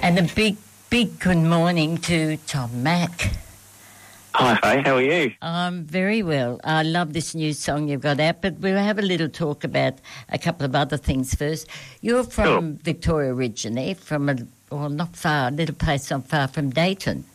And a big good morning to Tom Mack. Hi, how are you? I'm very well. I love this new song you've got out, but we'll have a little talk about a couple of other things first. You're from Victoria originally, not far, a little place not far from Dayton.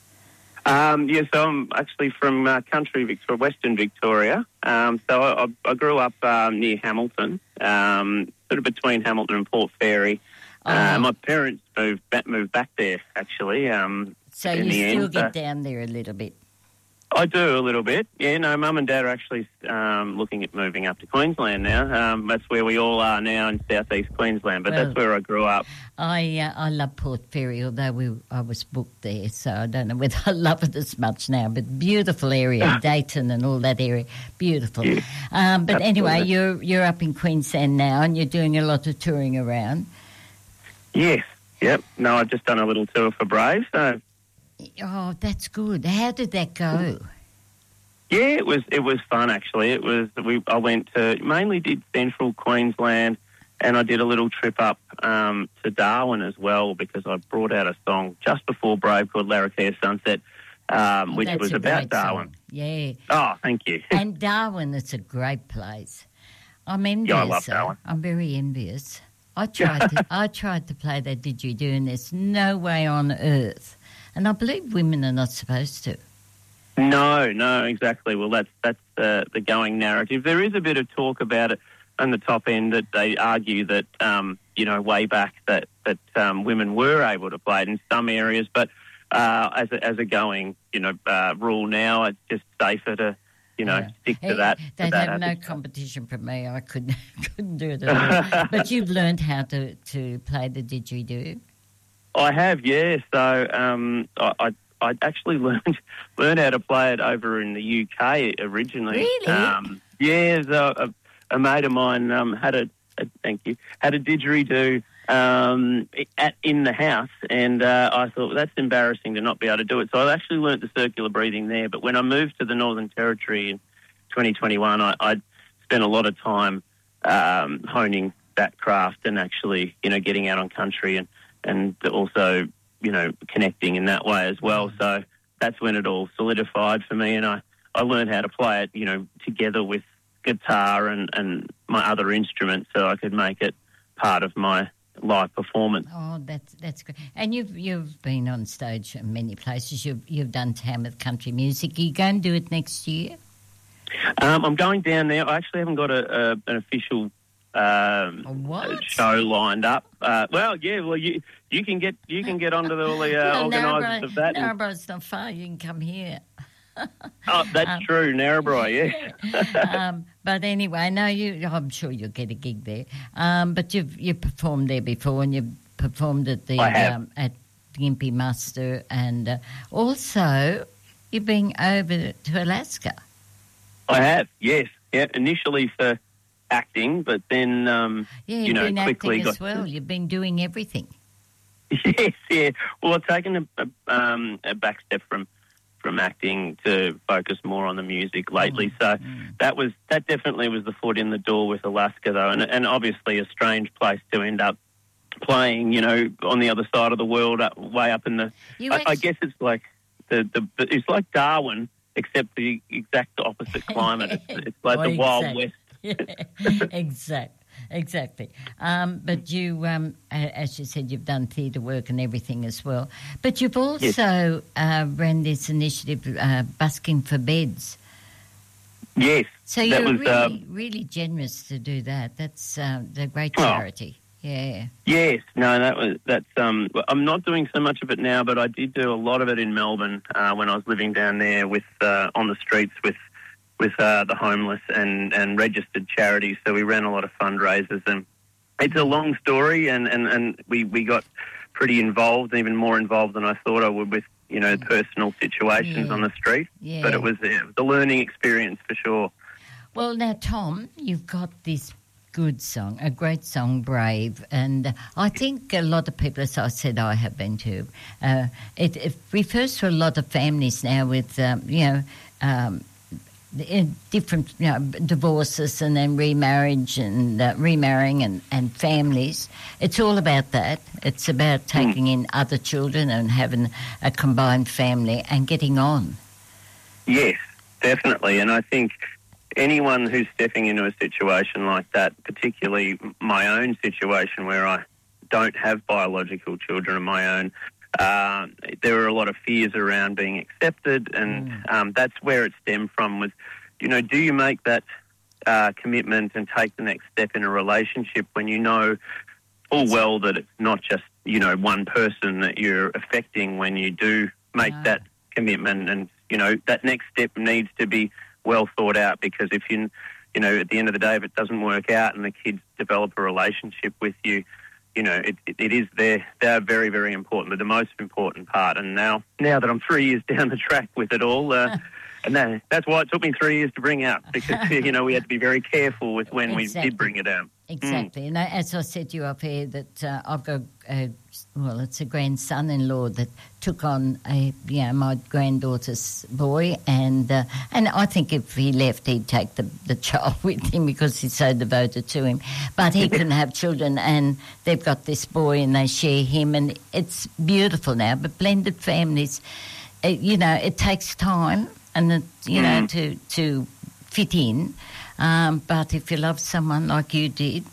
Yes, I'm actually from country Victoria, Western Victoria. So I grew up near Hamilton, sort of between Hamilton and Port Fairy. My parents moved back there, actually. So you still get down there a little bit? I do a little bit. Yeah, no, Mum and Dad are actually looking at moving up to Queensland now. That's where we all are now in southeast Queensland, but that's where I grew up. I love Port Fairy, although I was booked there, so I don't know whether I love it as much now, but beautiful area, Dayton and all that area, beautiful. Yeah, but anyway, you're up in Queensland now and you're doing a lot of touring around. Yes, yep. No, I've just done a little tour for Brave, so... Oh, that's good. How did that go? Yeah, it was fun actually. I went to mainly did central Queensland, and I did a little trip up to Darwin as well because I brought out a song just before Brave called Larrakia Sunset, which was about Darwin. Song. Yeah. Oh, thank you. And Darwin, it's a great place. I'm envious. Yeah, I love Darwin. I'm very envious. I tried to play that didgeridoo, and there's no way on earth. And I believe women are not supposed to. No, exactly. Well, that's the going narrative. There is a bit of talk about it on the top end that they argue that, way back that women were able to play it in some areas. But as a going, rule now, it's just safer to, stick to that. They'd have no competition from me. I couldn't do it at all. But you've learned how to play the didgeridoo. I have, yeah. So I actually learned how to play it over in the UK originally. Really? Yeah, so a mate of mine had a didgeridoo in the house, and I thought, well, that's embarrassing to not be able to do it. So I actually learnt the circular breathing there. But when I moved to the Northern Territory in 2021, I spent a lot of time honing that craft and actually, getting out on country and also, connecting in that way as well. So that's when it all solidified for me, and I learned how to play it, together with guitar and my other instruments, so I could make it part of my live performance. Oh, that's great. And you've been on stage in many places. You've done Tamworth Country Music. Are you going to do it next year? I'm going down there. I actually haven't got an official show lined up. You can get onto all the organisers of that. Narraborough's not far. You can come here. Oh, that's true, Narrabri, yeah. But anyway, no, I'm sure you'll get a gig there. But you've performed there before, and you've performed at the at Gympie Muster, and also you've been over to Alaska. I have, yes, yeah. Initially for acting, but then you've been quickly acting as well. You've been doing everything. Yes, yeah. Well, I've taken a back step from acting to focus more on the music lately. So that definitely was the foot in the door with Alaska, though, and obviously a strange place to end up playing. On the other side of the world, way up in the. I guess it's like it's like Darwin, except the exact opposite climate. It's like the Wild West. Yeah, exactly. But you, as you said, you've done theatre work and everything as well. But you've also ran this initiative, Busking for Beds. Yes. So you're really generous to do that. That's a great charity. Yeah. Yes. No, that's. I'm not doing so much of it now, but I did do a lot of it in Melbourne when I was living down there with on the streets with the homeless and registered charities. So we ran a lot of fundraisers, and it's a long story, and we got pretty involved, even more involved than I thought I would with, personal situations on the street. Yeah. But it was a learning experience for sure. Well, now, Tom, you've got this good song, a great song, Brave, and I think a lot of people, as I said, I have been to, it refers to a lot of families now with, different, divorces and then remarriage and remarrying and families. It's all about that. It's about taking in other children and having a combined family and getting on. Yes, definitely. And I think anyone who's stepping into a situation like that, particularly my own situation where I don't have biological children of my own, there were a lot of fears around being accepted, and that's where it stemmed from was, do you make that commitment and take the next step in a relationship when you know full well that it's not just, one person that you're affecting when you do make that commitment, and, that next step needs to be well thought out, because if at the end of the day, if it doesn't work out and the kids develop a relationship with you, they're very, very important. They're the most important part. And now that I'm 3 years down the track with it all, and that's why it took me 3 years to bring out, because, we had to be very careful with when we did bring it out. Exactly. And as I said to you up here, that I've got, it's a grandson-in-law that took on my granddaughter's boy, and I think if he left, he'd take the child with him because he's so devoted to him. But he couldn't have children, and they've got this boy, and they share him, and it's beautiful now. But blended families, it takes time, and to fit in. But if you love someone like you did,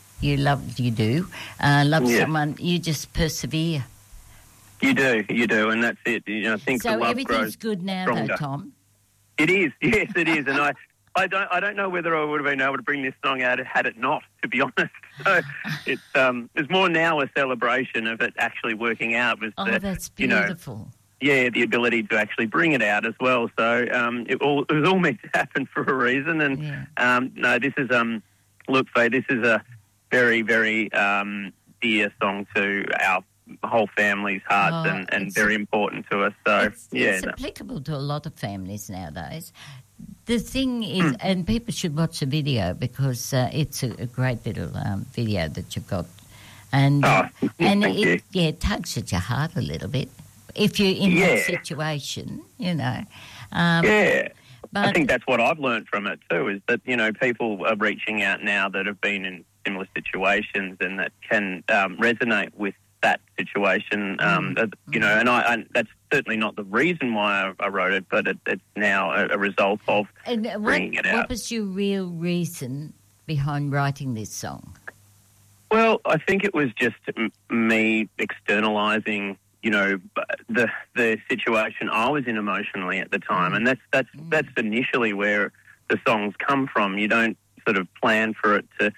someone, you just persevere. You do, and that's it. I think so. The love Everything's grows good now, stronger. though, Tom. It is, yes, it is, and I don't know whether I would have been able to bring this song out had it not, to be honest. So it's more now a celebration of it actually working out. That's beautiful. The ability to actually bring it out as well. So it was all meant to happen for a reason. And this is look, Faye, this is a very, very dear song to our whole family's hearts, and very important to us. So it's applicable to a lot of families nowadays. The thing is, and people should watch the video because it's a great little video that you've got, and it tugs at your heart a little bit. If you're in that situation, But I think that's what I've learned from it too, is that, people are reaching out now that have been in similar situations and that can resonate with that situation, and that's certainly not the reason why I wrote it, but it's now a result of bringing it out. What was your real reason behind writing this song? Well, I think it was just me externalising the situation I was in emotionally at the time, and that's initially where the songs come from. You don't sort of plan for it to,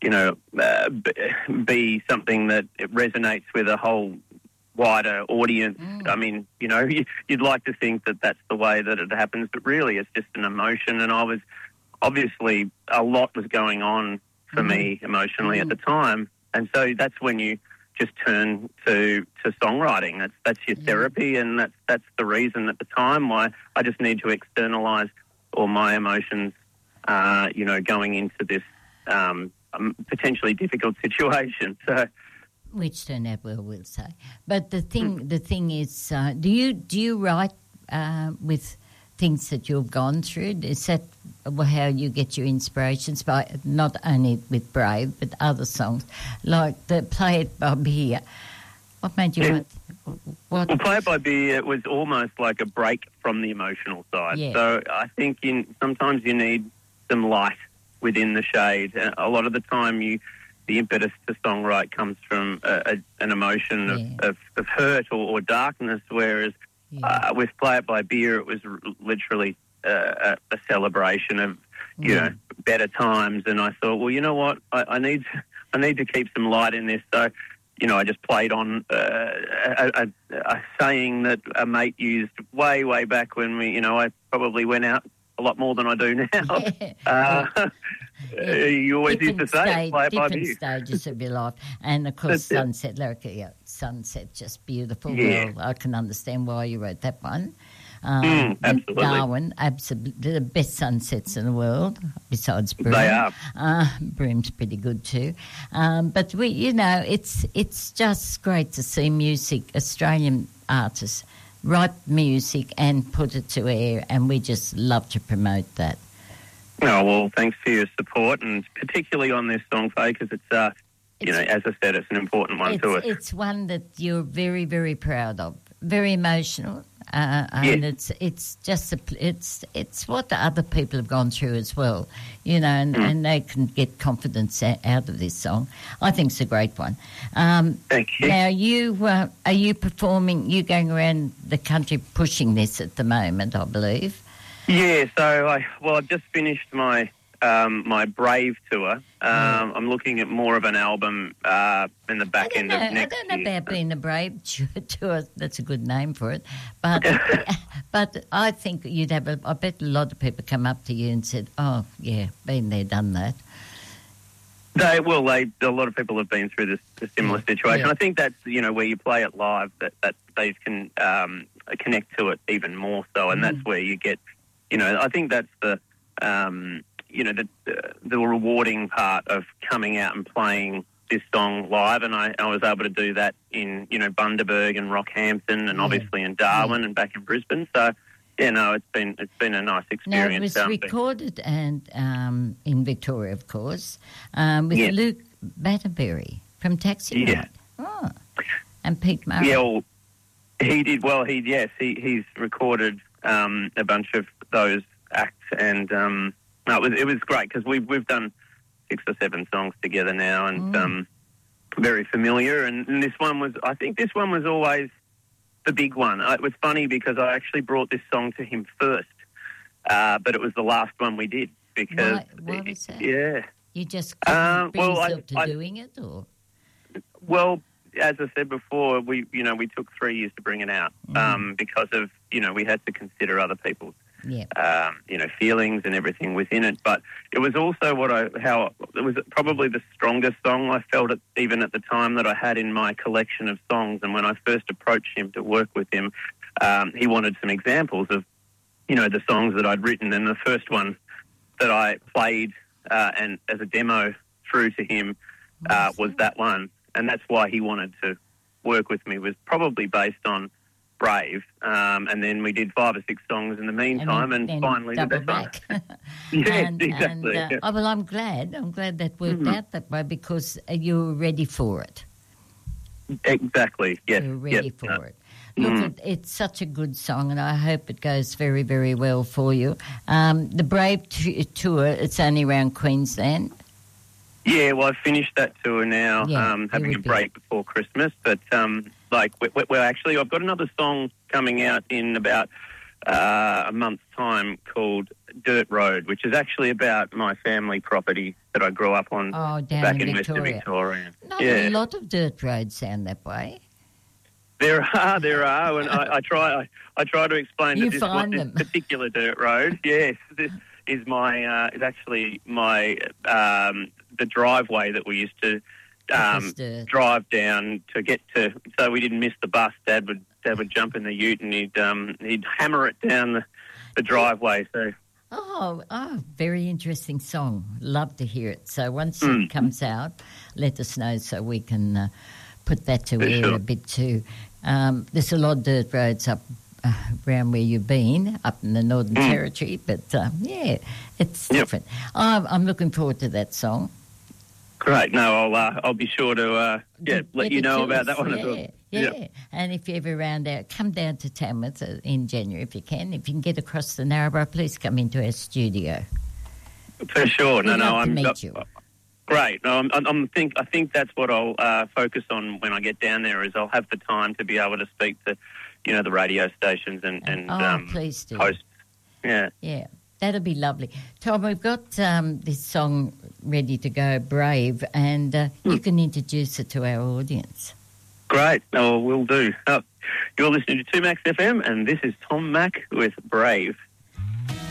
be something that it resonates with a whole wider audience. I mean, you'd like to think that that's the way that it happens, but really it's just an emotion. And I was obviously a lot was going on for me emotionally at the time, and so that's when you just turn to songwriting. That's your therapy, and that's the reason at the time why I just need to externalise all my emotions, going into this potentially difficult situation. So, which turned out well, we'll say. But the thing is, do you write with things that you've gone through? Is that how you get your inspirations, by not only with Brave but other songs like the Play It by Beer? What made you write? Well, Play It by Beer was almost like a break from the emotional side. Yeah. So I think sometimes you need some light within the shade. A lot of the time the impetus to songwrite comes from an emotion of hurt or darkness, whereas with Play It by Beer, it was literally a celebration of better times. And I thought, well, you know what, I need to keep some light in this. So, I just played on a saying that a mate used way back when I probably went out a lot more than I do now. You always used to say, Play It by Beer. Different stages of your life. And, of course, Sunset Lyrica, Sunset, just beautiful. Yeah. Well, I can understand why you wrote that one. Absolutely. Darwin, absolutely the best sunsets in the world, besides Broome. They are. Broome's pretty good too. But it's just great to see music, Australian artists write music and put it to air, and we just love to promote that. Oh, well, thanks for your support, and particularly on this song, Faye, because it's, you know, as I said, it's an important one to us. It's one that you're very, very proud of, very emotional, and it's just it's what the other people have gone through as well, you know, and they can get confidence out of this song. I think it's a great one. Thank you. Now, are you performing? You going around the country pushing this at the moment, I believe. Yeah, so I've just finished my my Brave tour. I'm looking at more of an album in the back end of next year. I don't know about being a Brave tour. That's a good name for it. But but I think you'd have I bet a lot of people come up to you and said, "Oh, yeah, been there, done that." A lot of people have been through this similar situation. Yeah. I think that's, you know, where you play it live, that they can connect to it even more so, and that's where you get, you know, I think that's the you know, the rewarding part of coming out and playing this song live, and I was able to do that in, you know, Bundaberg and Rockhampton, and obviously in Darwin and back in Brisbane. So, yeah, no, it's been a nice experience. Now, it was recorded and in Victoria, of course, with Luke Batterberry from Taxi Ride. Oh, and Pete Murray. Yeah, well, he did well. He's recorded a bunch of those acts, and no, it was great because we've done 6 or 7 songs together now, and very familiar. And this one was, I think this one was always the big one. It was funny because I actually brought this song to him first, but it was the last one we did because why was that? Yeah, you just couldn't bring yourself to doing it, or? Well, as I said before, we took 3 years to bring it out because of, you know, we had to consider other people's you know, feelings and everything within it. But it was also it was probably the strongest song I felt it even at the time that I had in my collection of songs. And when I first approached him to work with him, he wanted some examples of, you know, the songs that I'd written. And the first one that I played and as a demo through to him was that one. And that's why he wanted to work with me, was probably based on Brave, and then we did 5 or 6 songs in the meantime, and finally double back. Exactly. Well, I'm glad that worked out that way, because you were ready for it. Exactly. Yes. You were ready for it. Look, it's such a good song, and I hope it goes very, very well for you. The Brave tour, it's only around Queensland. Yeah, well, I've finished that tour now, having a break before Christmas. But, actually, I've got another song coming out in about a month's time called Dirt Road, which is actually about my family property that I grew up on back in Western Victoria. Not a lot of dirt roads sound that way. There are, and I try to explain that this particular dirt road, yes, this is my is actually my the driveway that we used to drive down to get to, so we didn't miss the bus. Dad would jump in the ute and he'd hammer it down the driveway. So very interesting song. Love to hear it. So once it comes out, let us know so we can put that to air a bit too. There's a lot of dirt roads up around where you've been, up in the Northern Territory, but it's different. I'm looking forward to that song. Great. No, I'll be sure to let you know about that one as well. Yeah. And if you're ever around there, come down to Tamworth in January if you can. If you can get across the Narrabri, please come into our studio. For sure. We'd love to meet you. Great. No, I think that's what I'll focus on when I get down there. Is I'll have the time to be able to speak to, you know, the radio stations and please do. Hosts. Yeah. Yeah. That'll be lovely. Tom, we've got this song ready to go, Brave, and you can introduce it to our audience. Great. Oh, we'll do. You're listening to 2Max FM, and this is Tom Mack with Brave.